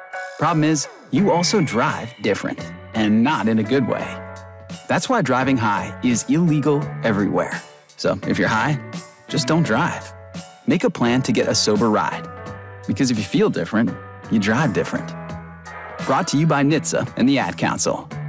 Problem is, you also drive different, and not in a good way. That's why driving high is illegal everywhere. So if you're high, just don't drive. Make a plan to get a sober ride. Because if you feel different, you drive different. Brought to you by NHTSA and the Ad Council.